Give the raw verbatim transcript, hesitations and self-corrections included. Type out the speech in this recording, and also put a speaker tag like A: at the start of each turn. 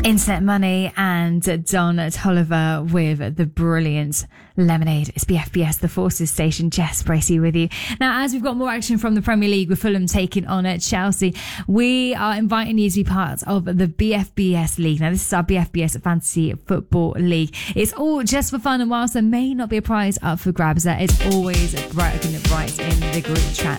A: Internet Money and Don Tolliver with the brilliant Lemonade. It's B F B S, the Forces Station. Jess Bracey with you. Now, as we've got more action from the Premier League with Fulham taking on at Chelsea, we are inviting you to be part of the B F B S League. Now, this is our B F B S Fantasy Football League. It's all just for fun, and whilst there may not be a prize up for grabs, there is always bragging rights in the group chat.